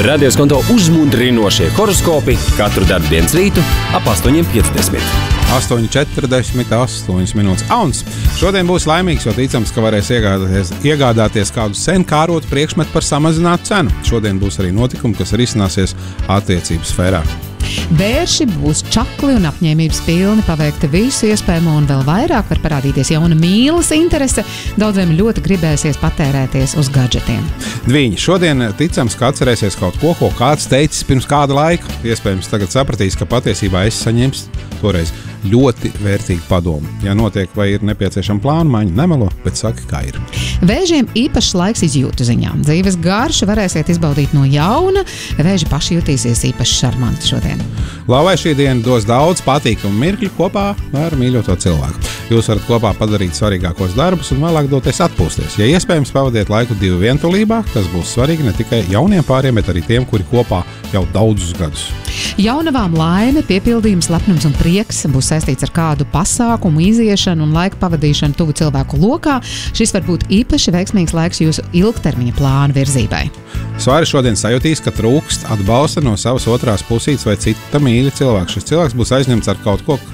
Radios konto uzmundrinošie horoskopi katru darbdienas rītu ap 8:50. 8:48 minūtes. Auns šodien būs laimīgs, jo ticams, ka varēs iegādāties kādu sen kārotu priekšmetu par samazinātu cenu. Šodien būs arī notikumi, kas risināsies attiecību sfērā. Vērši būs čakli un apņēmības pilni paveikt visu iespējamo un vēl vairāk var parādīties jauna mīlas interese. Daudziem ļoti gribēsies patērēties uz gadžetiem. Dviņi šodien ticams, ka atcerēsies kaut ko kāds teicis pirms kāda laika. Iespējams, tagad sapratīs, ka patiesībā es saņems toreiz ļoti vērtīgu padomu. Ja notiek vai ir nepieciešama plāna maiņa, nemelo, bet saki, kā ir. Vēžiem īpašs laiks izjūtu ziņām. Dzīves garšu varēsiet izbaudīt no jauna. Vēži paši jutīsies īpaši šarmanti šodien. Lauvai šī diena dos daudz patīkamu mirkļu kopā ar mīļoto cilvēku. Jūs varat kopā padarīt svarīgākos darbus un vēlāk doties atpūsties. Ja iespējams, pavadiet laiku divu vientulībā, tas būs svarīgi ne tikai jauniem pāriem, bet arī tiem, kuri kopā jau daudzus gadus. Jaunavām laime, piepildījums, lepnums un prieks būs saistīts ar kādu pasākumu, iziešanu un laika pavadīšanu tuvu cilvēku lokā. Šis var būt īpaši veiksmīgs laiks jūsu ilgtermiņa plānu virzībai. Svari šodien sajūtīs, ka trūkst atbalsta no savas otrās pusītes vai cita mīļa cilvēka. Šis cilvēks būs aizņemts ar kaut ko,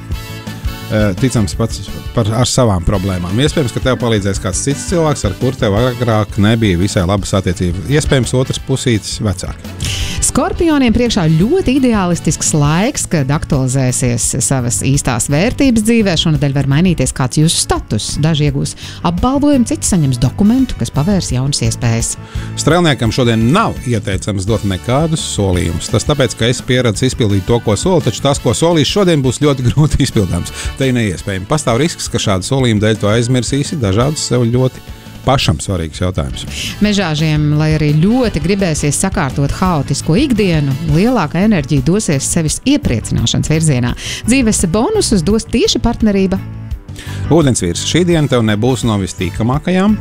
ticams pats ar savām problēmām. Iespējams, ka tev palīdzēs kāds cits cilvēks, ar kur tev agrāk nebija visai labas attiecības. Iespējams, otras pusītes vecāki. Skorpioniem priekšā ļoti ideālistisks laiks, kad aktualizēsies savas īstās vērtības dzīvē. Šonadēļ var mainīties kāds jūsu status. Daži iegūs apbalvojumu, citi saņems dokumentu, kas pavērs jaunas iespējas. Strēlniekam šodien nav ieteicams dot nekādus solījumus. Tas tāpēc, ka es pieredzu izpildīt to, ko solu, taču tas, ko solīšu šodien, būs ļoti grūti izpildāms. Te ir neiespējami. Pastāv risks, ka šādu solījumu dēļ to aizmirsīsi dažādus sev ļoti pašam svarīgs jautājums. Mežāžiem, lai arī ļoti gribēsies sakārtot haotisko ikdienu, lielāka enerģija dosies sevis iepriecināšanas virzienā. Dzīves bonusus dos tieši partnerība. Ūdensvīrs, šī diena tev nebūs no vistīkamākajām.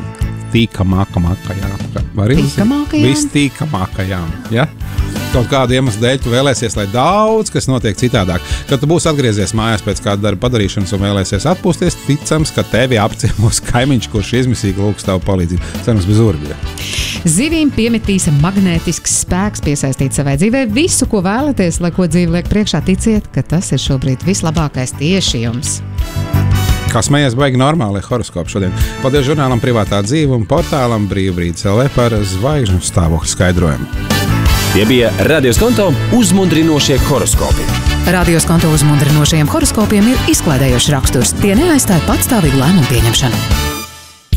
Vistīkamākajām, ja? Kaut kādu iemeslu dēļ tu vēlēsies, lai daudz kas notiek citādāk. Kad tu būsi atgriezies mājās pēc kāda darba padarīšanas un vēlēsies atpūsties, ticams, ka tevi apciemos kaimiņš, kurš izmisīgi lūgs tavu palīdzību. Cerams, bez urbļa. Zivīm piemitīs magnētisks spēks piesaistīt savai dzīvē visu, ko vēlaties, lai ko dzīve liek priekšā. Ticiet, ka tas ir šobrīd vislabākais tieši jums. Kā smējies baigi normāli horoskopi šodien. Paldies žurnālam Privātā dzīve un portālam Brīvbrīdis LV par zvaigžņu stāvokļu skaidrojumu. Tie bija Radios konto uzmundrinošie horoskopi. Radios konto uzmundrinošajiem horoskopiem ir izklaidējošs raksturs. Tie neaizstāja patstāvīgu lēmumu pieņemšanu.